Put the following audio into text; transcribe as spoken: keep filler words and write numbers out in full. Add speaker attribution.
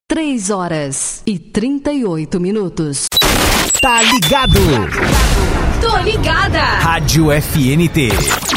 Speaker 1: Três horas e trinta e oito minutos.
Speaker 2: Tá ligado?
Speaker 3: Tô ligada.
Speaker 2: Rádio F N T.